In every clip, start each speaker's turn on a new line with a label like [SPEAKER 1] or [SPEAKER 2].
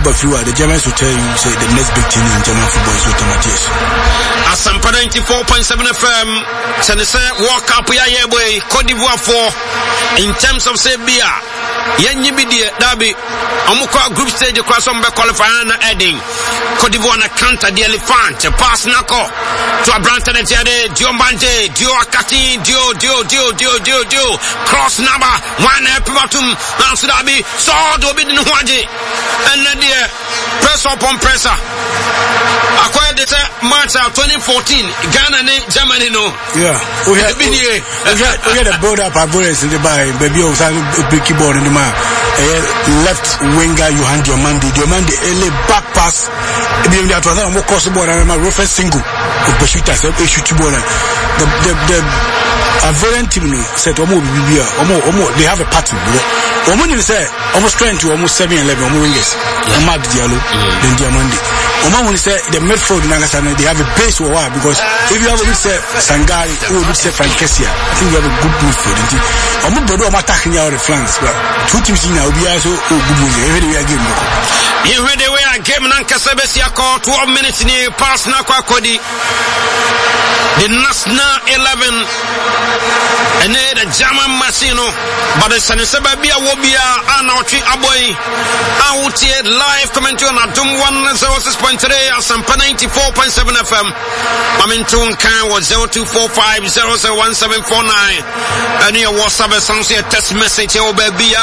[SPEAKER 1] number few, the Germans will tell you, say, the next big thing in German football is Automatius.
[SPEAKER 2] Asampa 94.7 FM, Senese, World Cup, boy, Cote d'Ivoire 4, in terms of say, beer, Yenyi Bidi, Dabi, Amuka group stage across on qualifying Edding, Cote d'Ivoire na counter the elephant, pass Nako, to a Branton and Jade, Diombante, Dio Akati, Dio, cross number, one Pivatum, Nansudabi, Sword Obidin Huaji, and the press upon presser. Acquired the March 2014, Ghana and Germany, no.
[SPEAKER 1] Yeah, we had a build up our voice in the by baby of big keyboard in the man. Left winger, you hand Diomande, early back pass. If you have to more possible, and my reference single of Bashita, the a variant team said, they have a pattern. Omoni say almost trying to almost 7-11 wingers. Amad Diallo, then Diamande. Omani say the midfield Nagasana, they have a base or why? Because if you have a say Sangari, who would say Frankesia, I think you have a good midfield. I'm not going to attack in the flanks, but two teams in our BISO or good. Every day again.
[SPEAKER 2] Every day we are game Nankasabesia call 12 minutes in the pass Nakwa Kodi. The national 11 and the German Masino, but the Sanisabia Wobia Anauchi Aboy out here live commentary on Adum 106.3 Asampa 94.7 FM. Mamintun Kan was 0245001749 and your WhatsApp sounds here text message oh babia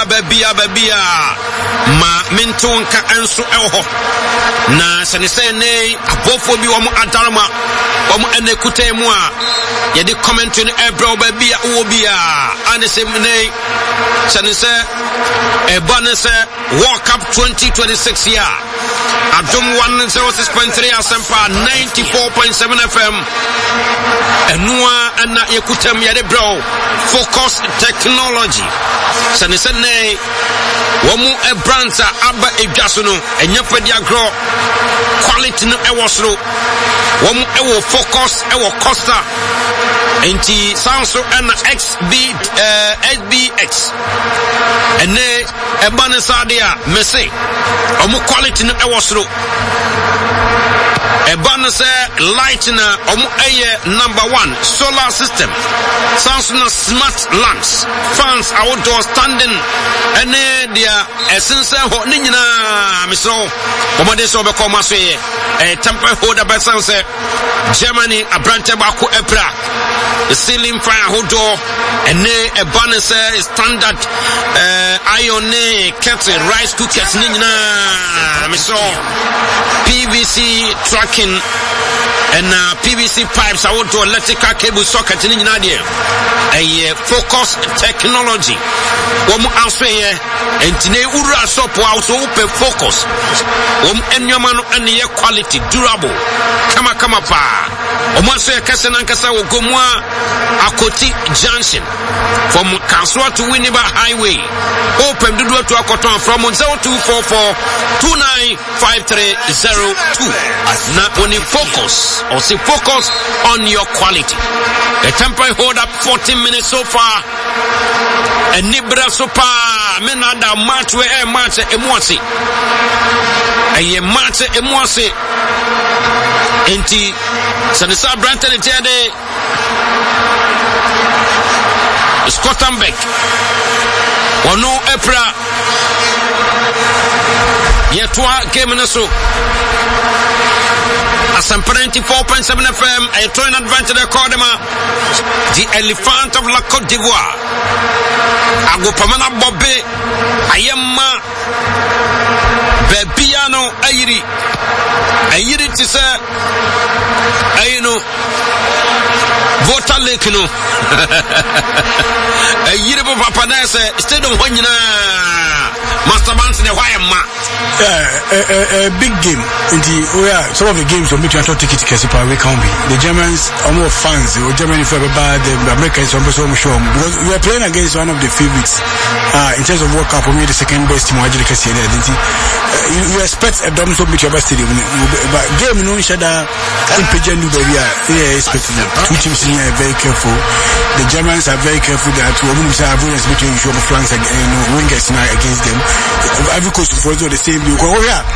[SPEAKER 2] ma Mintun Ka Ansu Elho na Sanisene Abofobi Wamu Adarma Wamu Enekute Mua Yedi commentary Ebro Babia Wobia and the same name Sanise Ebanese World Cup 2026 year Adum 106.3 Asampa 94.7 FM Enua Anna Yekutem Yadebro Focus Technology Sanise Ne Wamu Ebranta Abba Ejasuno Enyefedi Agro Quality no Ewosro Wamu Ewo Focus Ewo Costa Enti Sanso and SBX Ene Ebane Sadia Mese Omu quality no Ewosro Ebane se light na Omu Eye #1 solar system Sanso na smart lamps fans outdoor standing Ene dia essence ho ninyina miso Omode so be koma so ye temper holder by Sanse Germany abrante bako epra the ceiling fire outdoor and a banner say standard iron kettle rice cookers nina miso PVC tracking and PVC pipes outdoor electrical cable socket nina there a focus technology womu answer here and tine ura shop also open focus enyamano and quality durable kama pa Omanso kasa nankasa wogomwa Akoti Junction from Kanswa to Winneba Highway. Open Dudu to Akoton from 0244295302. Now only focus or say focus on your quality. The temper hold up 14 minutes so far. And Nibra so far menada match where match emwasi. A match emwasi. Enti Sanisa Branton Etiade Scottenbeck Wano Epra Yetwa game naso Asampa 94.7 FM a toy advantage Kodema the elephant of La Côte d'Ivoire Agopamana Bobbe Ayema Bebiano Ayiri tise ayino Vota Lake no Ayiri bo papa na se stadium ho nyina Master Banks ne why ma
[SPEAKER 1] a big game in the some of the games on which I thought ticket Kesipa we can be the Germans are more fans or Germany for bad the Americans are so much because we are playing against one of the favorites in terms of World Cup for me the second best team actually can see you expect a dom so much of a stadium but game no shada impedient do baby expecting two teams in here very careful the Germans are very careful that women say avoidance between show flanks and wingers now against them every coach for the same you go